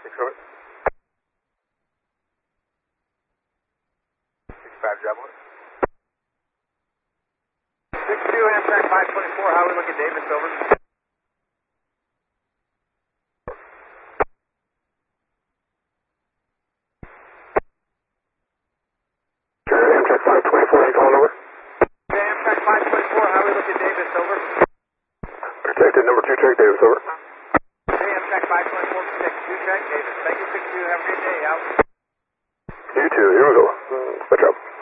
6 over. 65, job one. 62, Amtrak 524, how are we looking, Davis, over? Amtrak 524, you calling over? Amtrak 524, how are we looking, Davis, over? Protected, number 2 track, Davis, over. Amtrak 524, protect 2 track, Davis. Thank you, 62, have a great day, out. You too, here we go. Good job.